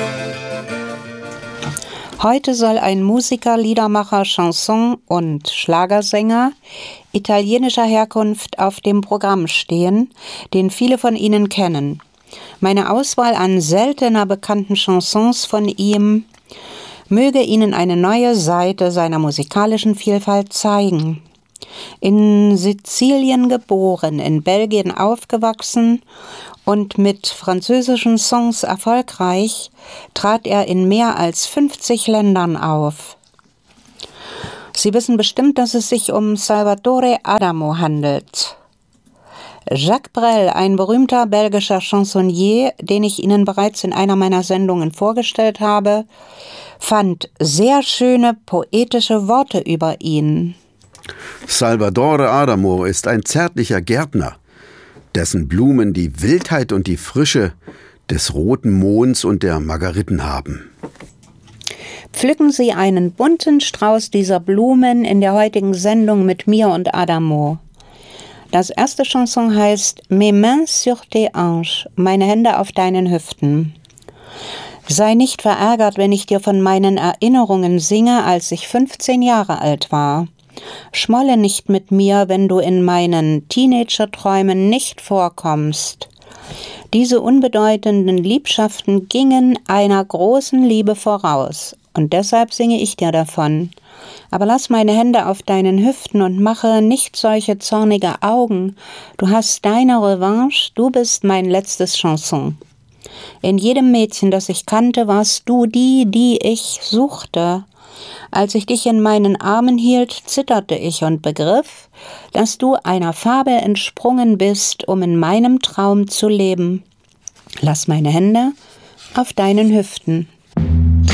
Heute soll ein Musiker, Liedermacher, Chanson- und Schlagersänger italienischer Herkunft auf dem Programm stehen, den viele von Ihnen kennen. Meine Auswahl an seltener bekannten Chansons von ihm möge Ihnen eine neue Seite seiner musikalischen Vielfalt zeigen. In Sizilien geboren, in Belgien aufgewachsen und mit französischen Songs erfolgreich, trat er in mehr als 50 Ländern auf. Sie wissen bestimmt, dass es sich um Salvatore Adamo handelt. Jacques Brel, ein berühmter belgischer Chansonnier, den ich Ihnen bereits in einer meiner Sendungen vorgestellt habe, fand sehr schöne poetische Worte über ihn. Salvatore Adamo ist ein zärtlicher Gärtner, dessen Blumen die Wildheit und die Frische des roten Mohns und der Margeriten haben. Pflücken Sie einen bunten Strauß dieser Blumen in der heutigen Sendung mit mir und Adamo. Das erste Chanson heißt Mes mains sur tes hanches, meine Hände auf deinen Hüften. Sei nicht verärgert, wenn ich dir von meinen Erinnerungen singe, als ich 15 Jahre alt war. Schmolle nicht mit mir, wenn du in meinen Teenager-Träumen nicht vorkommst. Diese unbedeutenden Liebschaften gingen einer großen Liebe voraus, und deshalb singe ich dir davon. Aber lass meine Hände auf deinen Hüften und mache nicht solche zornige Augen. Du hast deine Revanche, du bist mein letztes Chanson. In jedem Mädchen, das ich kannte, warst du die ich suchte. Als ich dich in meinen Armen hielt, zitterte ich und begriff, dass du einer Fabel entsprungen bist, um in meinem Traum zu leben. Lass meine Hände auf deinen Hüften.